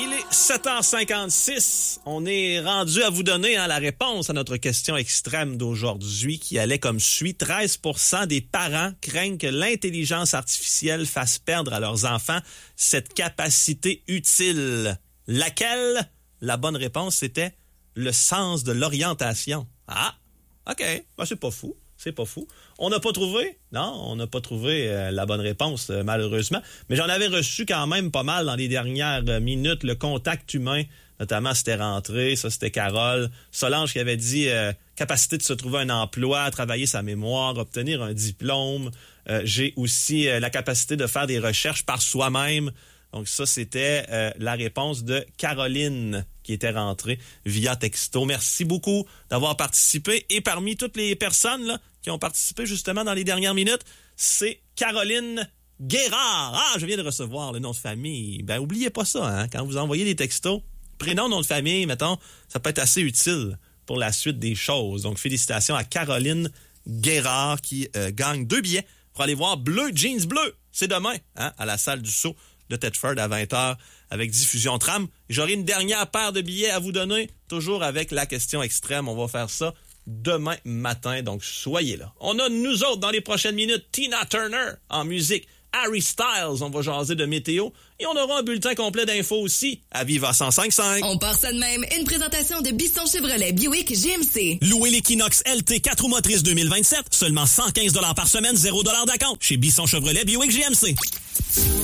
Il est 7h56. On est rendu à vous donner la réponse à notre question extrême d'aujourd'hui qui allait comme suit. 13% des parents craignent que l'intelligence artificielle fasse perdre à leurs enfants cette capacité utile. Laquelle? La bonne réponse, c'était le sens de l'orientation. Ah, OK. Ben, c'est pas fou. C'est pas fou. On n'a pas trouvé? Non, on n'a pas trouvé la bonne réponse, malheureusement. Mais j'en avais reçu quand même pas mal dans les dernières minutes. Le contact humain, notamment, c'était rentré. Ça, c'était Carole. Solange qui avait dit capacité de se trouver un emploi, travailler sa mémoire, obtenir un diplôme. J'ai aussi la capacité de faire des recherches par soi-même. Donc ça, c'était la réponse de Caroline qui était rentrée via texto. Merci beaucoup d'avoir participé. Et parmi toutes les personnes là, qui ont participé justement dans les dernières minutes, c'est Caroline Guérard. Ah, je viens de recevoir le nom de famille. Ben, oubliez pas ça, hein, quand vous envoyez des textos. Prénom, nom de famille, mettons, ça peut être assez utile pour la suite des choses. Donc, félicitations à Caroline Guérard qui gagne 2 billets pour aller voir Bleu Jeans Bleu. C'est demain, hein, à la salle du Sceau de Thetford à 20h avec diffusion tram. J'aurai une dernière paire de billets à vous donner, toujours avec la question extrême. On va faire ça demain matin, donc soyez là. On a nous autres dans les prochaines minutes Tina Turner en musique, Harry Styles, on va jaser de météo et on aura un bulletin complet d'infos aussi à Viva 105.5. On part ça de même, une présentation de Bisson Chevrolet Buick GMC. Louez l'Equinox LT 4 roues motrices 2027, seulement 115$ par semaine, $0 d'acompte chez Bisson Chevrolet Buick GMC.